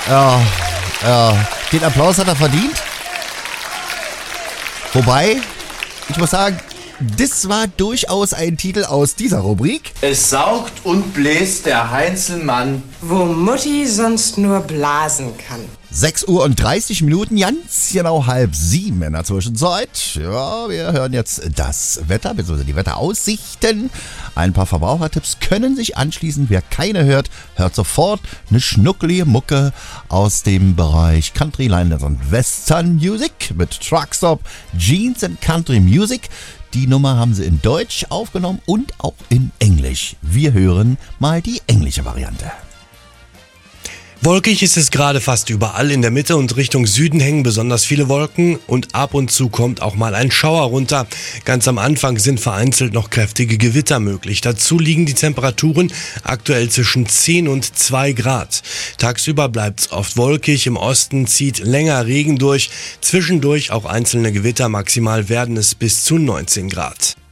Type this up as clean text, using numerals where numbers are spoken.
Ja, ja. Den Applaus hat er verdient. Wobei, ich muss sagen, das war durchaus ein Titel aus dieser Rubrik. Es saugt und bläst der Heinzelmann, wo Mutti sonst nur blasen kann. 6:30 Uhr, ganz genau 6:30 in der Zwischenzeit. Ja, wir hören jetzt das Wetter, bzw. die Wetteraussichten. Ein paar Verbrauchertipps können sich anschließen. Wer keine hört, hört sofort eine schnuckelige Mucke aus dem Bereich Country, Line und Western Music mit Truckstop, Jeans and Country Music. Die Nummer haben sie in Deutsch aufgenommen und auch in Englisch. Wir hören mal die englische Variante. Wolkig ist es gerade fast überall. In der Mitte und Richtung Süden hängen besonders viele Wolken und ab und zu kommt auch mal ein Schauer runter. Ganz am Anfang sind vereinzelt noch kräftige Gewitter möglich. Dazu liegen die Temperaturen aktuell zwischen 10 und 2 Grad. Tagsüber bleibt es oft wolkig. Im Osten zieht länger Regen durch. Zwischendurch auch einzelne Gewitter. Maximal werden es bis zu 19 Grad.